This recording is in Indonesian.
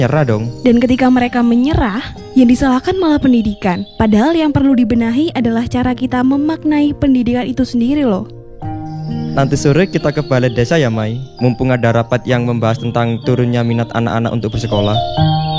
Nyerah dong. Dan ketika mereka menyerah, yang disalahkan malah pendidikan. Padahal yang perlu dibenahi adalah cara kita memaknai pendidikan itu sendiri loh. Nanti sore kita ke balai desa ya, Mai. Mumpung ada rapat yang membahas tentang turunnya minat anak-anak untuk bersekolah.